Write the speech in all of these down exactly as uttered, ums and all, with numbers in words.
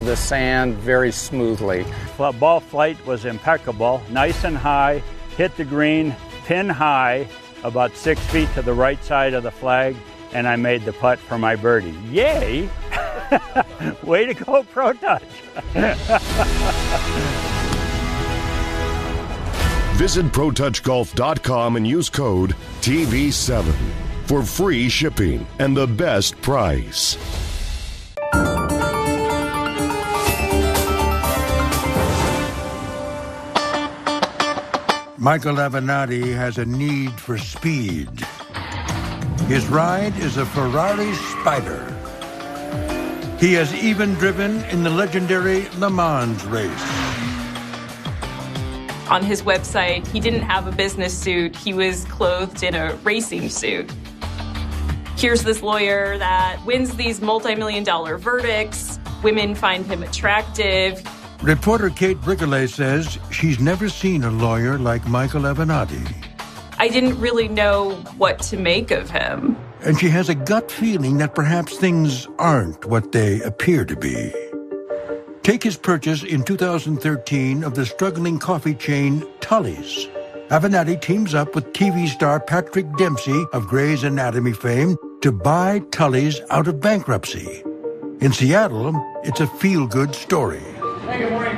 the sand very smoothly. Ball flight was impeccable, nice and high, hit the green, pin high, about six feet to the right side of the flag, and I made the putt for my birdie. Yay! Way to go, Pro Touch! Visit Pro Touch Golf dot com and use code T V seven for free shipping and the best price. Michael Avenatti has a need for speed. His ride is a Ferrari Spider. He has even driven in the legendary Le Mans race. On his website, he didn't have a business suit. He was clothed in a racing suit. Here's this lawyer that wins these multi-million dollar verdicts. Women find him attractive. Reporter Kate Brickley says she's never seen a lawyer like Michael Avenatti. I didn't really know what to make of him. And she has a gut feeling that perhaps things aren't what they appear to be. Take his purchase in two thousand thirteen of the struggling coffee chain Tully's. Avenatti teams up with T V star Patrick Dempsey of Grey's Anatomy fame to buy Tully's out of bankruptcy. In Seattle, it's a feel-good story. Hey, good morning.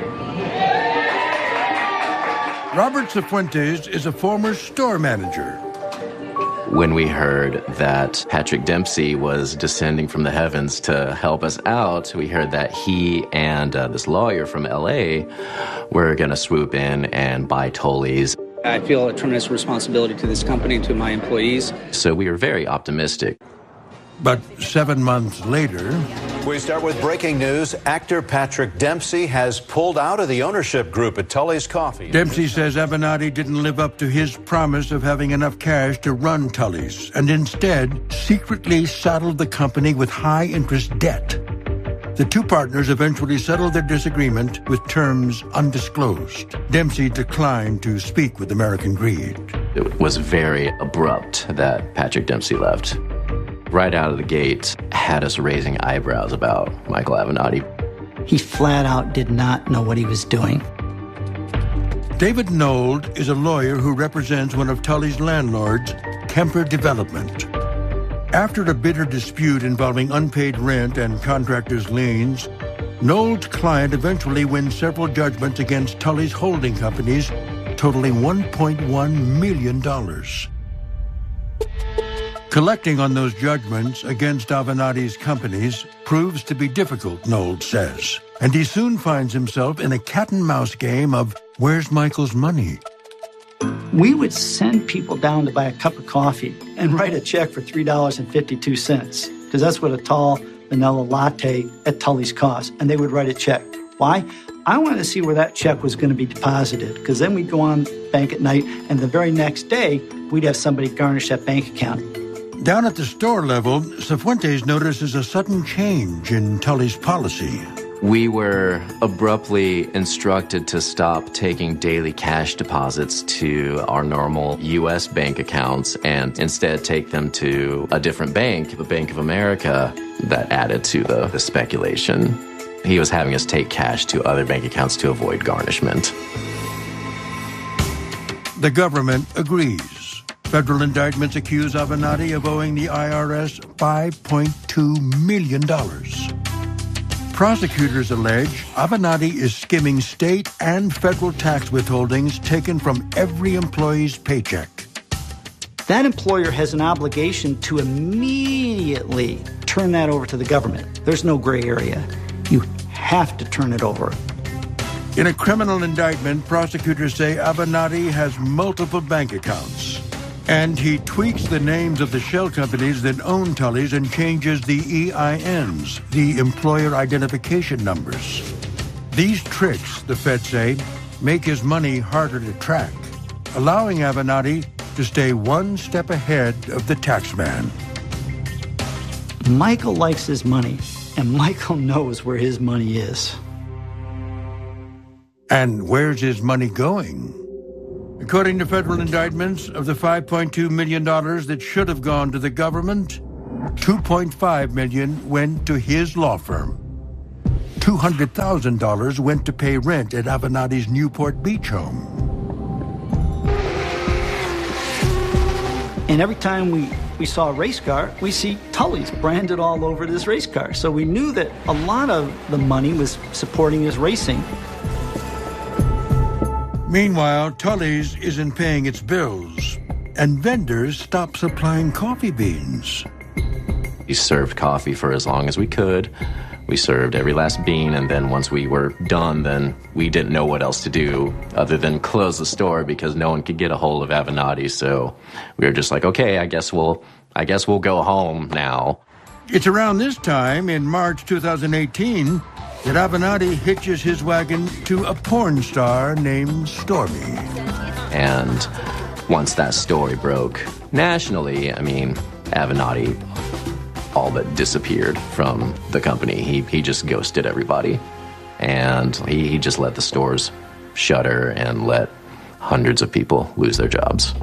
Robert Cifuentes is a former store manager. When we heard that Patrick Dempsey was descending from the heavens to help us out, we heard that he and uh, this lawyer from L A were going to swoop in and buy Tully's. I feel a tremendous responsibility to this company and to my employees. So we were very optimistic. But seven months later... We start with breaking news. Actor Patrick Dempsey has pulled out of the ownership group at Tully's Coffee. Dempsey says Avenatti didn't live up to his promise of having enough cash to run Tully's, and instead secretly saddled the company with high-interest debt. The two partners eventually settled their disagreement with terms undisclosed. Dempsey declined to speak with American Greed. It was very abrupt that Patrick Dempsey left. Right out of the gate, had us raising eyebrows about Michael Avenatti. He flat out did not know what he was doing. David Nold is a lawyer who represents one of Tully's landlords, Kemper Development. After a bitter dispute involving unpaid rent and contractors' liens, Nold's client eventually wins several judgments against Tully's holding companies, totaling one point one million dollars. Collecting on those judgments against Avenatti's companies proves to be difficult, Nold says, and he soon finds himself in a cat-and-mouse game of where's Michael's money? We would send people down to buy a cup of coffee and write a check for three dollars and fifty-two cents, because that's what a tall vanilla latte at Tully's cost, and they would write a check. Why? I wanted to see where that check was going to be deposited, because then we'd go on bank at night, and the very next day, we'd have somebody garnish that bank account. Down at the store level, Cifuentes notices a sudden change in Tully's policy. We were abruptly instructed to stop taking daily cash deposits to our normal U S bank accounts and instead take them to a different bank, the Bank of America. That added to the, the speculation. He was having us take cash to other bank accounts to avoid garnishment. The government agrees. Federal indictments accuse Avenatti of owing the I R S five point two million dollars. Prosecutors allege Avenatti is skimming state and federal tax withholdings taken from every employee's paycheck. That employer has an obligation to immediately turn that over to the government. There's no gray area. You have to turn it over. In a criminal indictment, prosecutors say Avenatti has multiple bank accounts. And he tweaks the names of the shell companies that own Tully's and changes the E I Ns, the employer identification numbers. These tricks, the feds say, make his money harder to track, allowing Avenatti to stay one step ahead of the tax man. Michael likes his money, and Michael knows where his money is. And where's his money going? According to federal indictments, of the five point two million dollars that should have gone to the government, two point five million dollars went to his law firm. two hundred thousand dollars went to pay rent at Avenatti's Newport Beach home. And every time we, we saw a race car, we see Tully's branded all over this race car. So we knew that a lot of the money was supporting his racing. Meanwhile, Tully's isn't paying its bills, and vendors stopped supplying coffee beans. We served coffee for as long as we could. We served every last bean, and then once we were done, then we didn't know what else to do other than close the store because no one could get a hold of Avenatti. So we were just like, okay, I guess we'll, I guess we'll go home now. It's around this time, in March two thousand eighteen, that Avenatti hitches his wagon to a porn star named Stormy. And once that story broke nationally, I mean, Avenatti all but disappeared from the company. He he just ghosted everybody. And he, he just let the stores shutter and let hundreds of people lose their jobs.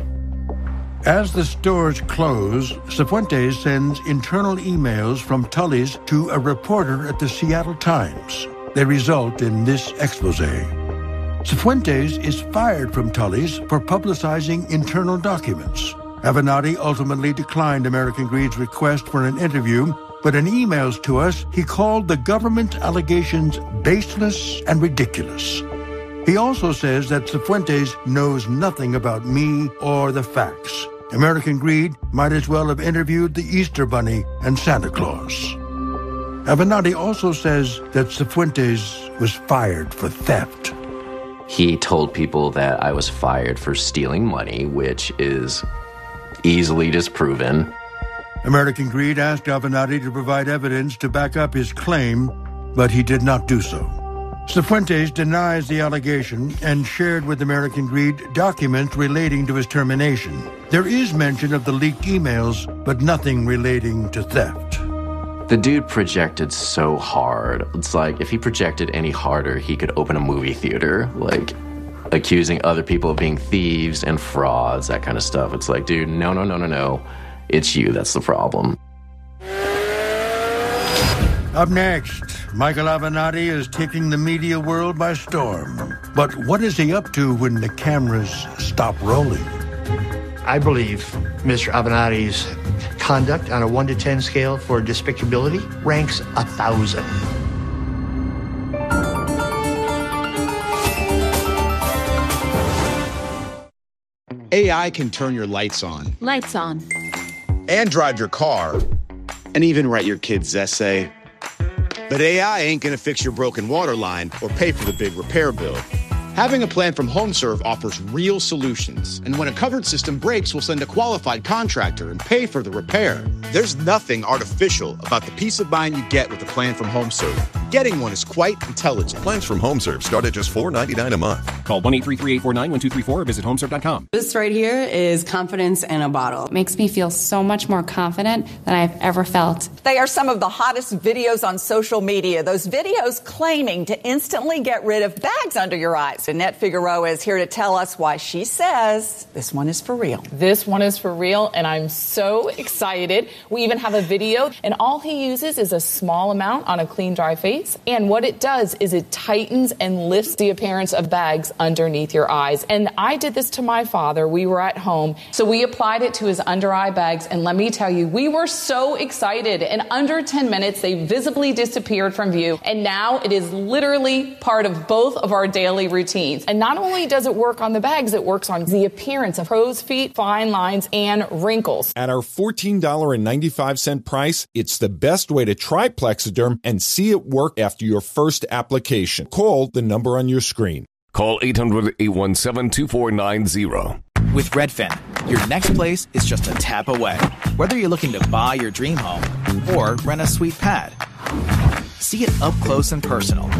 As the stores close, Cifuentes sends internal emails from Tully's to a reporter at the Seattle Times. They result in this expose. Cifuentes is fired from Tully's for publicizing internal documents. Avenatti ultimately declined American Greed's request for an interview, but in emails to us, he called the government allegations baseless and ridiculous. He also says that Cifuentes knows nothing about me or the facts. American Greed might as well have interviewed the Easter Bunny and Santa Claus. Avenatti also says that Cifuentes was fired for theft. He told people that I was fired for stealing money, which is easily disproven. American Greed asked Avenatti to provide evidence to back up his claim, but he did not do so. Cifuentes denies the allegation and shared with American Greed documents relating to his termination. There is mention of the leaked emails, but nothing relating to theft. The dude projected so hard. It's like if he projected any harder, he could open a movie theater, like accusing other people of being thieves and frauds, that kind of stuff. It's like, dude, no, no, no, no, no. It's you that's the problem. Up next, Michael Avenatti is taking the media world by storm. But what is he up to when the cameras stop rolling? I believe Mister Avenatti's conduct on a one to ten scale for despicability ranks a thousand. A I can turn your lights on. Lights on. And drive your car. And even write your kid's essay. But A I ain't gonna fix your broken water line or pay for the big repair bill. Having a plan from HomeServe offers real solutions. And when a covered system breaks, we'll send a qualified contractor and pay for the repair. There's nothing artificial about the peace of mind you get with a plan from HomeServe. Getting one is quite intelligent. Plans from HomeServe start at just four dollars and ninety-nine cents a month. Call one eight three three, eight four nine, one two three four or visit home serve dot com. This right here is confidence in a bottle. It makes me feel so much more confident than I've ever felt. They are some of the hottest videos on social media. Those videos claiming to instantly get rid of bags under your eyes. Annette Figueroa is here to tell us why she says this one is for real. This one is for real, and I'm so excited. We even have a video, and all he uses is a small amount on a clean, dry face. And what it does is it tightens and lifts the appearance of bags underneath your eyes. And I did this to my father. We were at home, so we applied it to his under eye bags, and let me tell you, we were so excited. In under ten minutes, they visibly disappeared from view, and now it is literally part of both of our daily routines. And not only does it work on the bags, it works on the appearance of crow's feet, fine lines, and wrinkles. At our fourteen dollars and ninety-five cents price, it's the best way to try Plexiderm and see it work after your first application. Call the number on your screen. Call eight hundred, eight one seven, two four nine zero. With Redfin, your next place is just a tap away. Whether you're looking to buy your dream home or rent a sweet pad, see it up close and personal.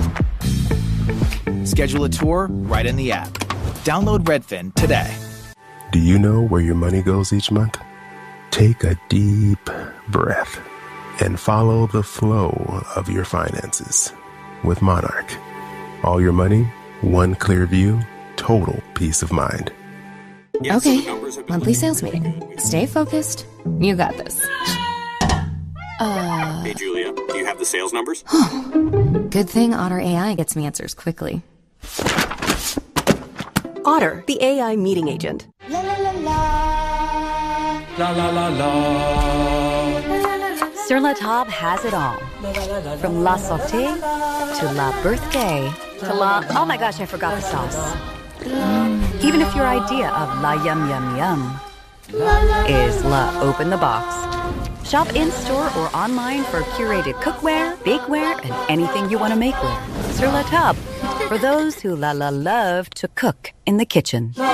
Schedule a tour right in the app. Download Redfin today. Do you know where your money goes each month? Take a deep breath and follow the flow of your finances with Monarch. All your money, one clear view, total peace of mind. Okay, monthly sales meeting. Stay focused. You got this. Uh. Hey, Julia, do you have the sales numbers? Good thing Otter A I gets me answers quickly. Otter, the A I meeting agent. La la la la. La la la la. Sur La Table has it all. From La Sauté to La Birthday to La... Oh my gosh, I forgot the sauce. Mm. Even if your idea of La Yum Yum Yum is La Open the Box. Shop in-store or online for curated cookware, bakeware, and anything you want to make with. Sur La Table, for those who la la love to cook in the kitchen. La